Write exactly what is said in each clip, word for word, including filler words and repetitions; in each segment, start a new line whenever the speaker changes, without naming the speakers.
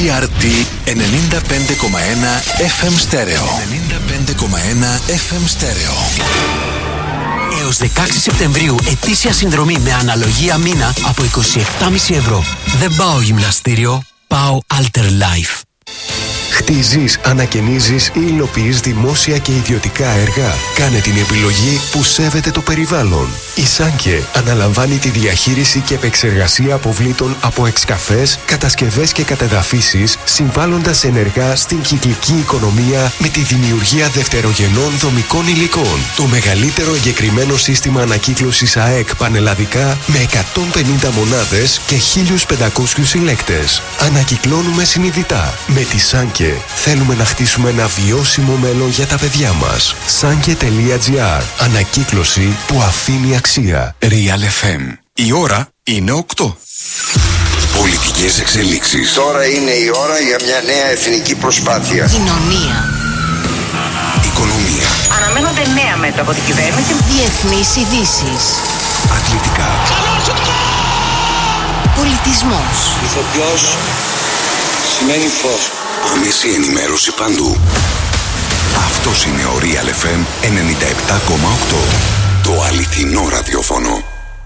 Ι Αρ Τι ενενήντα πέντε κόμμα ένα εφ εμ Στέρεο. ενενήντα πέντε κόμμα ένα εφ εμ Στέρεο.
Έως δεκαέξι Σεπτεμβρίου ετήσια συνδρομή με αναλογία μήνα από είκοσι επτά κόμμα πέντε ευρώ. Δεν πάω γυμναστήριο, πάω Alter Life.
Χτίζεις, ανακαινίζεις ή υλοποιείς δημόσια και ιδιωτικά έργα. Κάνε την επιλογή που σέβεται το περιβάλλον. Η Σάνκε αναλαμβάνει τη διαχείριση και επεξεργασία αποβλήτων από εξκαφές, κατασκευές και κατεδαφίσεις, συμβάλλοντας ενεργά στην κυκλική οικονομία με τη δημιουργία δευτερογενών δομικών υλικών. Το μεγαλύτερο εγκεκριμένο σύστημα ανακύκλωσης ΑΕΚ πανελλαδικά με εκατόν πενήντα μονάδες και χίλιους πεντακόσιους συλλέκτες. Ανακυκλώνουμε συνειδητά. Με τη Σάνκε θέλουμε να χτίσουμε ένα βιώσιμο μέλλον για τα παιδιά μας. Sanke τελεία τζι άρ. Ανακύκλωση που αφήνει αξία.
Real εφ εμ. Η ώρα είναι οκτώ. Πολιτικές εξελίξεις.
Τώρα είναι η ώρα για μια νέα εθνική προσπάθεια.
Κοινωνία.
Οικονομία.
Αναμένονται νέα μέτρα από την κυβέρνηση.
Διεθνείς ειδήσεις.
Αθλητικά.
Πολιτισμός.
Ηθοποιός σημαίνει φως.
Άμεση ενημέρωση παντού. Αυτός είναι ο Real εφ εμ ενενήντα επτά κόμμα οκτώ. Το αληθινό ραδιόφωνο.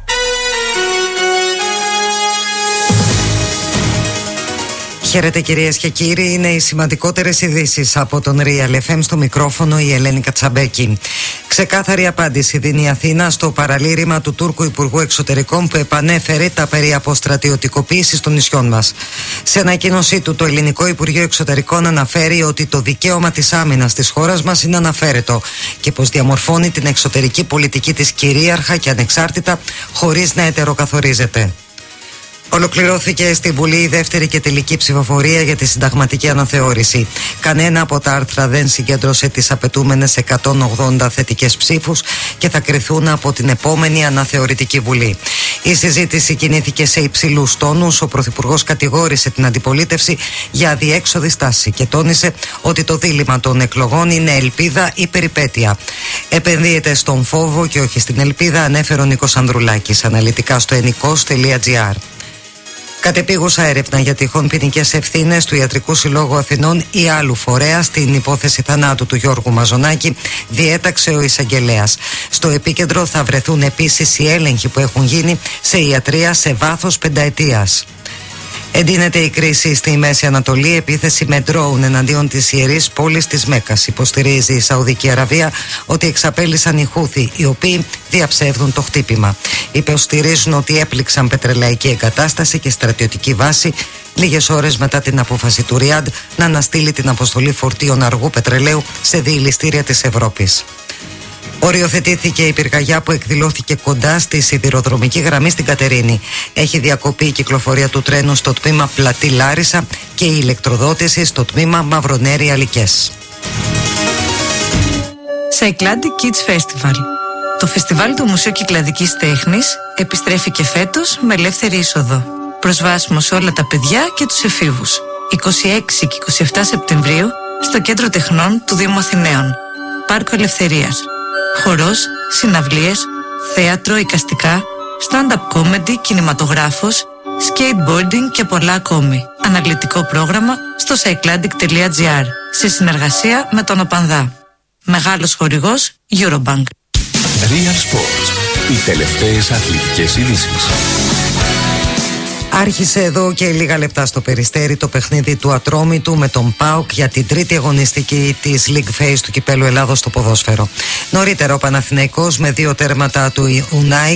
Χαίρετε κυρίες και κύριοι, είναι οι σημαντικότερες ειδήσεις από τον Real εφ εμ. Στο μικρόφωνο η Ελένη Κατσαμπέκη. Ξεκάθαρη απάντηση δίνει η Αθήνα στο παραλήρημα του Τούρκου Υπουργού Εξωτερικών που επανέφερε τα περί αποστρατιωτικοποίησης των νησιών μας. Σε ανακοίνωσή του, το Ελληνικό Υπουργείο Εξωτερικών αναφέρει ότι το δικαίωμα της άμυνας της χώρας μας είναι αναφέρετο και πως διαμορφώνει την εξωτερική πολιτική της κυρίαρχα και ανεξάρτητα, χωρίς να ετεροκαθορίζεται. Ολοκληρώθηκε στη Βουλή η δεύτερη και τελική ψηφοφορία για τη συνταγματική αναθεώρηση. Κανένα από τα άρθρα δεν συγκέντρωσε τις απαιτούμενες εκατόν ογδόντα θετικές ψήφους και θα κριθούν από την επόμενη αναθεωρητική Βουλή. Η συζήτηση κινήθηκε σε υψηλούς τόνους. Ο Πρωθυπουργός κατηγόρησε την αντιπολίτευση για αδιέξοδη στάση και τόνισε ότι το δίλημμα των εκλογών είναι ελπίδα ή περιπέτεια. Επενδύεται στον φόβο και όχι στην ελπίδα, ανέφερε ο Νίκος Ανδρουλάκης αναλυτικά στο ενικός τελεία τζι άρ. Κατεπίγουσα έρευνα για τυχόν ποινικές ευθύνες του Ιατρικού Συλλόγου Αθηνών ή άλλου φορέα στην υπόθεση θανάτου του Γιώργου Μαζονάκη διέταξε ο εισαγγελέας. Στο επίκεντρο θα βρεθούν επίσης οι έλεγχοι που έχουν γίνει σε ιατρία σε βάθος πενταετίας. Εντείνεται η κρίση στη Μέση Ανατολή. Επίθεση με ντρόουν εναντίον της ιερής πόλης της Μέκκας. Υποστηρίζει η Σαουδική Αραβία ότι εξαπέλυσαν οι Χούθοι, οι οποίοι διαψεύδουν το χτύπημα. Υποστηρίζουν ότι έπληξαν πετρελαϊκή εγκατάσταση και στρατιωτική βάση λίγες ώρες μετά την απόφαση του Ριάντ να αναστείλει την αποστολή φορτίων αργού πετρελαίου σε διηληστήρια της Ευρώπης. Οριοθετήθηκε η πυρκαγιά που εκδηλώθηκε κοντά στη σιδηροδρομική γραμμή στην Κατερίνη. Έχει διακοπεί η κυκλοφορία του τρένου στο τμήμα Πλατή Λάρισα και η ηλεκτροδότηση στο τμήμα Μαυρονέρη Αλικές.
Cycladic Kids Festival. Το φεστιβάλ του Μουσείου Κυκλαδικής Τέχνης επιστρέφει και φέτος με ελεύθερη είσοδο. Προσβάσιμο σε όλα τα παιδιά και τους εφήβους. είκοσι έξι και είκοσι επτά Σεπτεμβρίου στο Κέντρο Τεχνών του Δήμου Αθηναίων. Πάρκο Ελευθερίας. Χορός, συναυλίες, θέατρο, εικαστικά, stand-up comedy, κινηματογράφος, skateboarding και πολλά ακόμη. Αναλυτικό πρόγραμμα στο cycladic τελεία τζι άρ σε συνεργασία με τον Οπανδά. Μεγάλος χορηγός Eurobank.
Real Sports. Οι τελευταίες αθλητικές ειδήσεις.
Άρχισε εδώ και λίγα λεπτά στο Περιστέρι το παιχνίδι του Ατρόμητου με τον ΠΑΟΚ για την τρίτη αγωνιστική της League Phase του Κυπέλλου Ελλάδος στο ποδόσφαιρο. Νωρίτερα ο Παναθηναϊκός με δύο τέρματα του Ουνάι